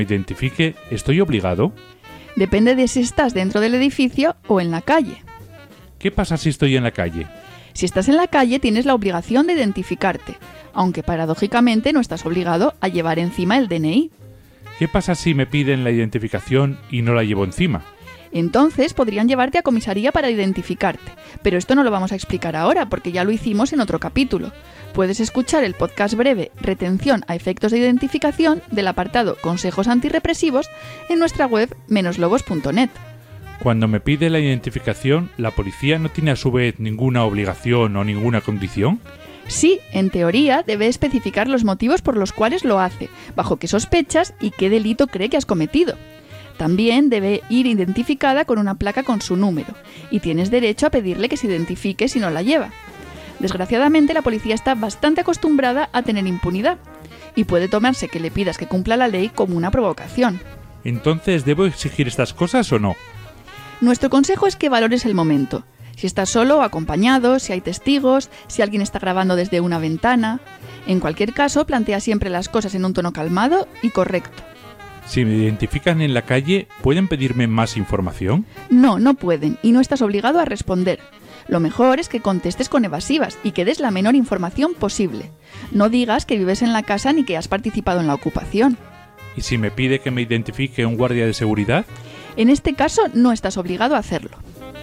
me identifique, ¿estoy obligado? Depende de si estás dentro del edificio o en la calle. ¿Qué pasa si estoy en la calle? Si estás en la calle tienes la obligación de identificarte, aunque paradójicamente no estás obligado a llevar encima el DNI. ¿Qué pasa si me piden la identificación y no la llevo encima? Entonces podrían llevarte a comisaría para identificarte, pero esto no lo vamos a explicar ahora porque ya lo hicimos en otro capítulo. Puedes escuchar el podcast breve Retención a efectos de identificación del apartado Consejos antirrepresivos en nuestra web meноslobos.net. Cuando me pide la identificación, ¿la policía no tiene a su vez ninguna obligación o ninguna condición? Sí, en teoría debe especificar los motivos por los cuales lo hace, bajo qué sospechas y qué delito cree que has cometido. También debe ir identificada con una placa con su número, y tienes derecho a pedirle que se identifique si no la lleva. Desgraciadamente, la policía está bastante acostumbrada a tener impunidad, y puede tomarse que le pidas que cumpla la ley como una provocación. Entonces, ¿debo exigir estas cosas o no? Nuestro consejo es que valores el momento. Si estás solo o acompañado, si hay testigos, si alguien está grabando desde una ventana. En cualquier caso, plantea siempre las cosas en un tono calmado y correcto. Si me identifican en la calle, ¿pueden pedirme más información? No, no pueden, y no estás obligado a responder. Lo mejor es que contestes con evasivas y que des la menor información posible. No digas que vives en la casa ni que has participado en la ocupación. ¿Y si me pide que me identifique un guardia de seguridad? En este caso, no estás obligado a hacerlo.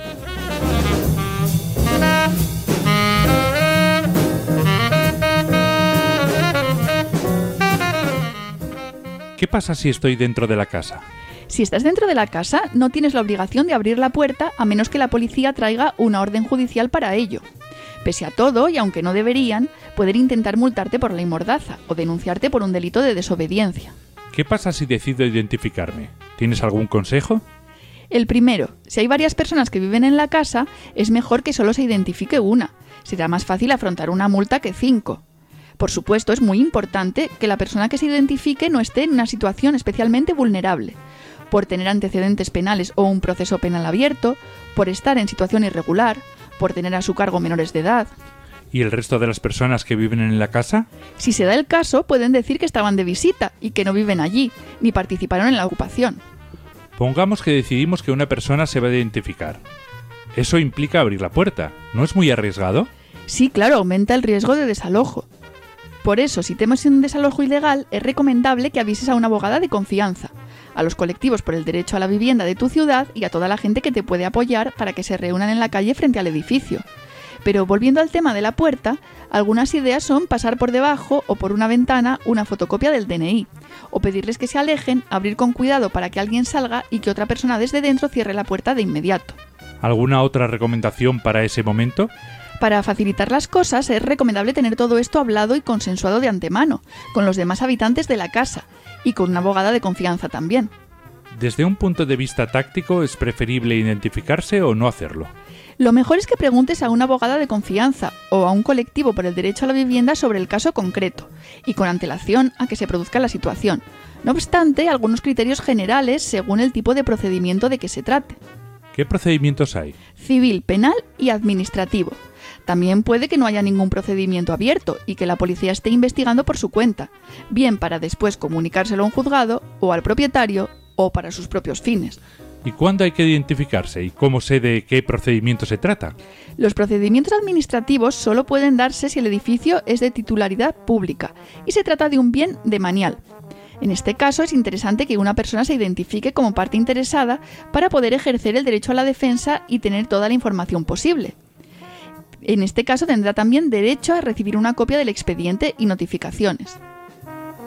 ¿Qué pasa si estoy dentro de la casa? Si estás dentro de la casa, no tienes la obligación de abrir la puerta a menos que la policía traiga una orden judicial para ello. Pese a todo, y aunque no deberían, pueden intentar multarte por ley mordaza o denunciarte por un delito de desobediencia. ¿Qué pasa si decido identificarme? ¿Tienes algún consejo? El primero, si hay varias personas que viven en la casa, es mejor que solo se identifique una. Será más fácil afrontar una multa que 5. Por supuesto, es muy importante que la persona que se identifique no esté en una situación especialmente vulnerable, por tener antecedentes penales o un proceso penal abierto, por estar en situación irregular, por tener a su cargo menores de edad. ¿Y el resto de las personas que viven en la casa? Si se da el caso, pueden decir que estaban de visita y que no viven allí, ni participaron en la ocupación. Pongamos que decidimos que una persona se va a identificar. Eso implica abrir la puerta. ¿No es muy arriesgado? Sí, claro, aumenta el riesgo de desalojo. Por eso, si temes un desalojo ilegal, es recomendable que avises a una abogada de confianza, a los colectivos por el derecho a la vivienda de tu ciudad y a toda la gente que te puede apoyar para que se reúnan en la calle frente al edificio. Pero volviendo al tema de la puerta, algunas ideas son pasar por debajo o por una ventana una fotocopia del DNI, o pedirles que se alejen, abrir con cuidado para que alguien salga y que otra persona desde dentro cierre la puerta de inmediato. ¿Alguna otra recomendación para ese momento? Para facilitar las cosas es recomendable tener todo esto hablado y consensuado de antemano, con los demás habitantes de la casa, y con una abogada de confianza también. Desde un punto de vista táctico, ¿es preferible identificarse o no hacerlo? Lo mejor es que preguntes a una abogada de confianza o a un colectivo por el derecho a la vivienda sobre el caso concreto, y con antelación a que se produzca la situación. No obstante, algunos criterios generales según el tipo de procedimiento de que se trate. ¿Qué procedimientos hay? Civil, penal y administrativo. También puede que no haya ningún procedimiento abierto y que la policía esté investigando por su cuenta, bien para después comunicárselo a un juzgado o al propietario o para sus propios fines. ¿Y cuándo hay que identificarse y cómo sé de qué procedimiento se trata? Los procedimientos administrativos solo pueden darse si el edificio es de titularidad pública y se trata de un bien demanial. En este caso es interesante que una persona se identifique como parte interesada para poder ejercer el derecho a la defensa y tener toda la información posible. En este caso tendrá también derecho a recibir una copia del expediente y notificaciones.